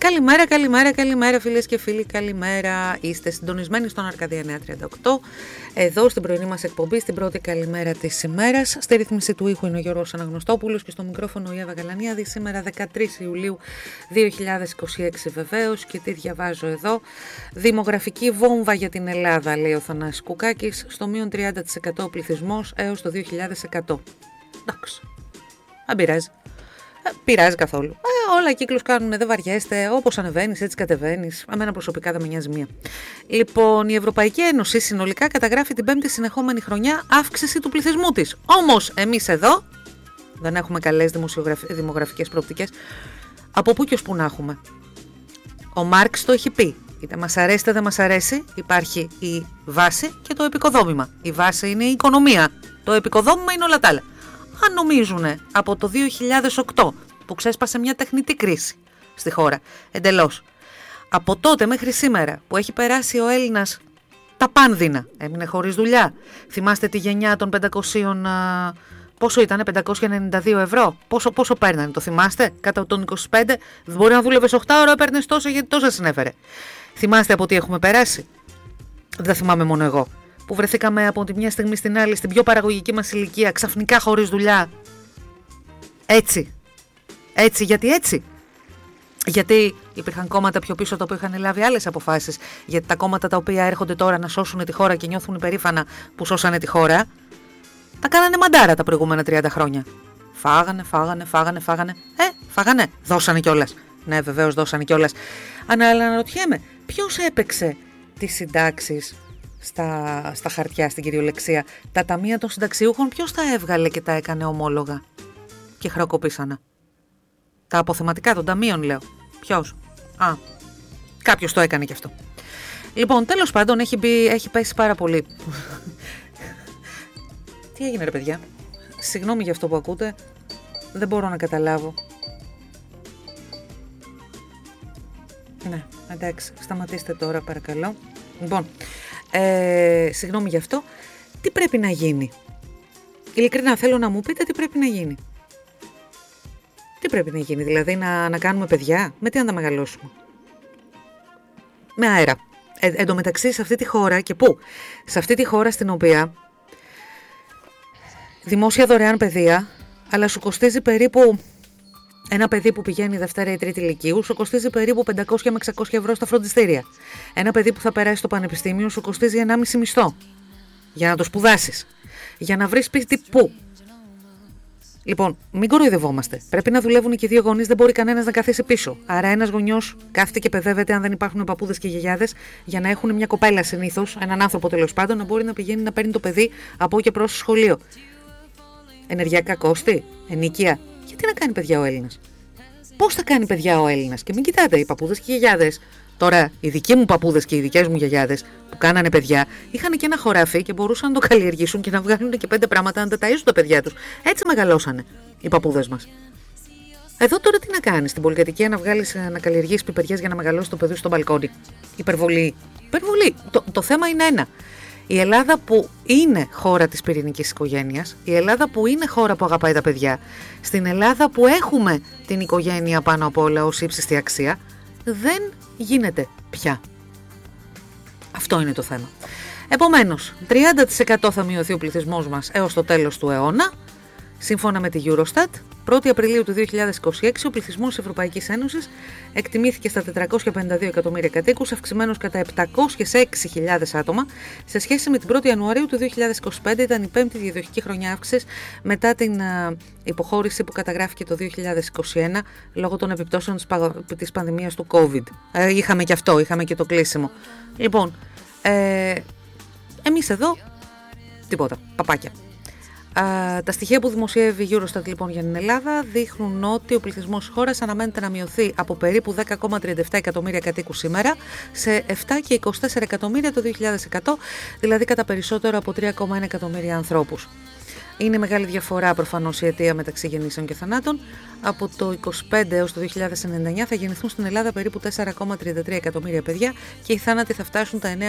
Καλημέρα φίλες και φίλοι, καλημέρα. Είστε συντονισμένοι στον Αρκαδία 938. Εδώ στην πρωινή μας εκπομπή, στην πρώτη καλημέρα της ημέρας. Στη ρύθμιση του ήχου είναι ο Γιώργος Αναγνωστόπουλος και στο μικρόφωνο η Εύα Γαλανίαδη. Σήμερα 13 Ιουλίου 2026 βεβαίως. Και τι διαβάζω εδώ? Δημογραφική βόμβα για την Ελλάδα, λέει ο Θανάσης Κουκάκης. Στο μείον 30% ο πληθυσμός έως το 2100. Εντάξει, δεν πειράζει. Πειράζει καθόλου. Όλα κύκλους κάνουν, δεν βαριέστε. Όπως ανεβαίνεις, έτσι κατεβαίνεις. Εμένα προσωπικά δεν με νοιάζει μία. Λοιπόν, η Ευρωπαϊκή Ένωση συνολικά καταγράφει την 5η συνεχόμενη χρονιά αύξηση του πληθυσμού της. Όμως, εμείς εδώ δεν έχουμε καλές δημογραφικές προοπτικές. Από πού και ως πού να έχουμε. Ο Μάρξ το έχει πει. Είτε μας αρέσει είτε δεν μας αρέσει, υπάρχει η βάση και το επικοδόμημα. Η βάση είναι η οικονομία. Το επικοδόμημα είναι όλα τα άλλα. Αν νομίζουν από το 2008 που ξέσπασε μια τεχνητή κρίση στη χώρα, εντελώς, από τότε μέχρι σήμερα που έχει περάσει ο Έλληνας τα πάνδυνα, έμεινε χωρίς δουλειά. Θυμάστε τη γενιά των 500, πόσο ήτανε, 592 ευρώ, πόσο παίρνανε, το θυμάστε? Κατά των 25, δεν μπορεί να δούλευες 8 ώρα, παίρνες τόσο γιατί τόσα συνέφερε. Θυμάστε από τι έχουμε περάσει? Δεν θυμάμαι μόνο εγώ. Που βρεθήκαμε από τη μια στιγμή στην άλλη στην πιο παραγωγική μας ηλικία, ξαφνικά χωρίς δουλειά. Έτσι, γιατί έτσι. Γιατί υπήρχαν κόμματα πιο πίσω τα οποία είχαν λάβει άλλες αποφάσεις. Γιατί τα κόμματα τα οποία έρχονται τώρα να σώσουν τη χώρα και νιώθουν υπερήφανα που σώσανε τη χώρα, τα κάνανε μαντάρα τα προηγούμενα 30 χρόνια. Φάγανε. Δώσανε κιόλας. Ναι, βεβαίως δώσανε κιόλας. Αλλά αναρωτιέμαι, ποιος έπαιξε τις συντάξεις στα χαρτιά, στην κυριολεξία? Τα ταμεία των συνταξιούχων ποιος τα έβγαλε και τα έκανε ομόλογα και χρεοκοπήσανα? Τα αποθεματικά των ταμείων, λέω. Ποιος? Κάποιος το έκανε κι αυτό. Λοιπόν, τέλος πάντων, έχει πέσει πάρα πολύ. Τι έγινε ρε παιδιά? Συγγνώμη για αυτό που ακούτε. Δεν μπορώ να καταλάβω. Ναι, εντάξει, σταματήστε τώρα παρακαλώ. Λοιπόν, συγγνώμη γι' αυτό. Τι πρέπει να γίνει? Ειλικρινά θέλω να μου πείτε τι πρέπει να γίνει. Τι πρέπει να γίνει, δηλαδή να κάνουμε παιδιά? Με τι να τα μεγαλώσουμε? Με αέρα. Εν τω μεταξύ σε αυτή τη χώρα, και πού? Σε αυτή τη χώρα στην οποία δημόσια δωρεάν παιδεία, αλλά σου κοστίζει περίπου, ένα παιδί που πηγαίνει Δευτέρα ή Τρίτη Λυκείου σου κοστίζει περίπου 500 με 600 ευρώ στα φροντιστήρια. Ένα παιδί που θα περάσει στο πανεπιστήμιο σου κοστίζει 1,5 μισθό για να το σπουδάσεις. Για να βρεις σπίτι πού? Λοιπόν, μην κοροϊδευόμαστε. Πρέπει να δουλεύουν και οι δύο γονείς, δεν μπορεί κανένας να καθίσει πίσω. Άρα ένας γονιός κάθεται και παιδεύεται, αν δεν υπάρχουν παππούδες και γιαγιάδες, για να έχουν μια κοπέλα συνήθως, έναν άνθρωπο τέλος πάντων, να μπορεί να πηγαίνει να παίρνει το παιδί από και προς σχολείο. Ενεργειακά κόστη, ενοικία. Γιατί να κάνει παιδιά ο Έλληνας? Πώς θα κάνει παιδιά ο Έλληνας? Και μην κοιτάτε, οι παππούδες και οι γιαγιάδες. Τώρα, οι δικοί μου παππούδες και οι δικές μου γιαγιάδες που κάνανε παιδιά, είχαν και ένα χωράφι και μπορούσαν να το καλλιεργήσουν και να βγάλουν και 5 πράγματα να τα ταΐζουν τα παιδιά τους. Έτσι μεγαλώσανε οι παππούδες μας. Εδώ τώρα τι να κάνεις στην πολυκατοικία, να καλλιεργήσεις πιπεριές για να μεγαλώσει το παιδί στο μπαλκόνι? Υπερβολή. Το θέμα είναι ένα. Η Ελλάδα που είναι χώρα της πυρηνικής οικογένειας, η Ελλάδα που είναι χώρα που αγαπάει τα παιδιά, στην Ελλάδα που έχουμε την οικογένεια πάνω απ' όλα ως ύψιστη αξία, δεν γίνεται πια. Αυτό είναι το θέμα. Επομένως, 30% θα μειωθεί ο πληθυσμός μας έως το τέλος του αιώνα. Σύμφωνα με τη Eurostat, 1η Απριλίου του 2026 ο πληθυσμός της Ευρωπαϊκής Ένωσης εκτιμήθηκε στα 452 εκατομμύρια κατοίκους, αυξημένος κατά 706.000 άτομα σε σχέση με την 1η Ιανουαρίου του 2025. Ήταν η 5η διαδοχική χρονιά αύξησης μετά την υποχώρηση που καταγράφηκε το 2021 λόγω των επιπτώσεων της πανδημίας του COVID. Είχαμε και αυτό, είχαμε και το κλείσιμο. Λοιπόν, εμείς εδώ τίποτα, παπάκια. Τα στοιχεία που δημοσιεύει η Eurostat λοιπόν για την Ελλάδα δείχνουν ότι ο πληθυσμός της χώρας αναμένεται να μειωθεί από περίπου 10,37 εκατομμύρια κατοίκους σήμερα σε 7 και 24 εκατομμύρια το 2100, δηλαδή κατά περισσότερο από 3,1 εκατομμύρια ανθρώπους. Είναι μεγάλη διαφορά προφανώς η αιτία μεταξύ γεννήσεων και θανάτων. Από το 25 έως το 2099 θα γεννηθούν στην Ελλάδα περίπου 4,33 εκατομμύρια παιδιά και οι θάνατοι θα φτάσουν τα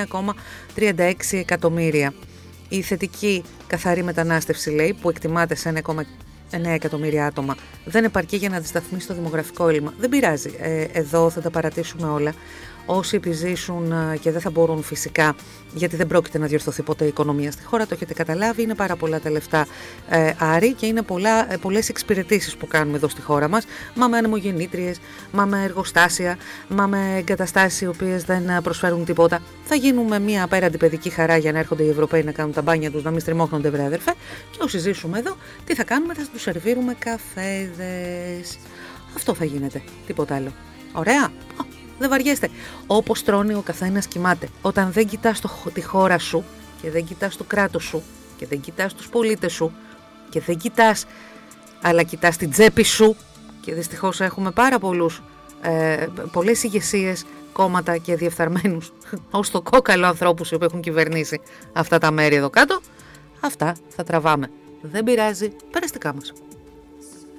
9,36 εκατομμύρια. Η θετική καθαρή μετανάστευση, λέει, που εκτιμάται σε 9 εκατομμύρια άτομα δεν επαρκεί για να αντισταθμίσει το δημογραφικό έλλειμμα. Δεν πειράζει. Εδώ θα τα παρατήσουμε όλα. Όσοι επιζήσουν και δεν θα μπορούν φυσικά, γιατί δεν πρόκειται να διορθωθεί ποτέ η οικονομία στη χώρα, το έχετε καταλάβει, είναι πάρα πολλά τα λεφτά άρη και είναι πολλές εξυπηρετήσεις που κάνουμε εδώ στη χώρα μας. Μα με ανεμογεννήτριες, μα με εργοστάσια, μα με εγκαταστάσεις οι οποίες δεν προσφέρουν τίποτα. Θα γίνουμε μια απέραντη παιδική χαρά για να έρχονται οι Ευρωπαίοι να κάνουν τα μπάνια τους, να μην στριμώχνονται, βρε αδερφέ. Και όσοι ζήσουμε εδώ, τι θα κάνουμε, θα τους σερβίρουμε καφέδες. Αυτό θα γίνεται, τίποτα άλλο. Ωραία. Δεν βαριέστε. Όπως τρώνε ο καθένας κοιμάται. Όταν δεν κοιτάς τη χώρα σου και δεν κοιτάς το κράτος σου και δεν κοιτάς τους πολίτες σου και δεν κοιτάς, αλλά κοιτάς την τσέπη σου, και δυστυχώς έχουμε πάρα πολλές ηγεσίες, κόμματα και διεφθαρμένους ως το κόκαλο ανθρώπους που έχουν κυβερνήσει αυτά τα μέρη εδώ κάτω, αυτά θα τραβάμε. Δεν πειράζει, περαστικά μας.